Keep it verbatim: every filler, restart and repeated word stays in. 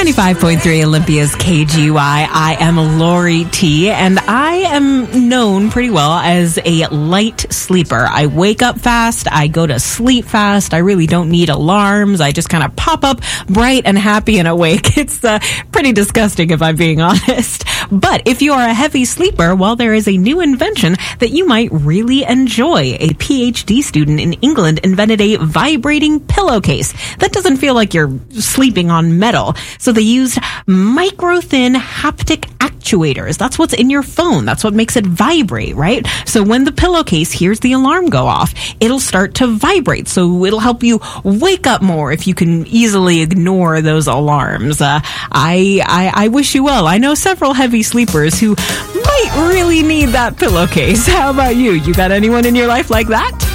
ninety-five point three Olympia's K G Y. I am Lori T, and I am known pretty well as a light sleeper. I wake up fast. I go to sleep fast. I really don't need alarms. I just kind of pop up bright and happy and awake. It's uh, pretty disgusting if I'm being honest. But if you are a heavy sleeper, well, there is a new invention that you might really enjoy. A P H D student in England invented a vibrating pillowcase that doesn't feel like you're sleeping on metal. So they used micro-thin haptic actuators. That's what's in your phone. That's what makes it vibrate, right? So when the pillowcase hears the alarm go off, it'll start to vibrate. So it'll help you wake up more if you can easily ignore those alarms. Uh, I, I I wish you well. I know several heavy sleepers who might really need that pillowcase. How about you? You got anyone in your life like that?